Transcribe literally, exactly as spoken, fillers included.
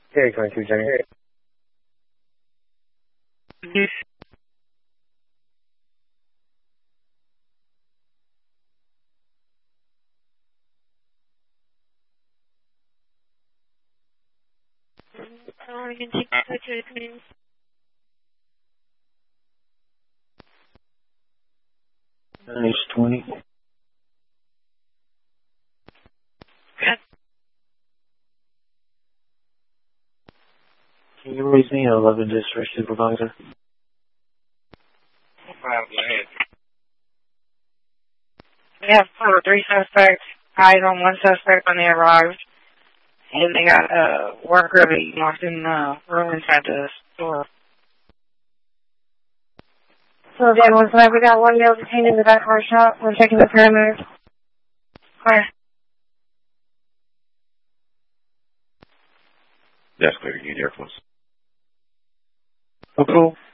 Area twenty-two, Jenny. Oh, you can take pictures, please. Nice twenty. Can you raise me eleven district supervisor? We have uh, three suspects, eyes on one suspect when they arrived, and they got a worker being locked in the room inside the store. So again, one five, we got one male detained in the back car shop. We're checking the perimeter. Clear. That's clear. You need Air Force. Oh, cool.